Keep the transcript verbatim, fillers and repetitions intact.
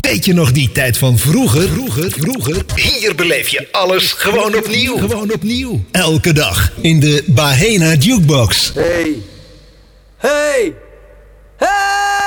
Weet je nog die tijd van vroeger? Vroeger, vroeger. Hier beleef je alles gewoon opnieuw. Gewoon opnieuw. Elke dag in de Bahena Jukebox. Hey. Hey.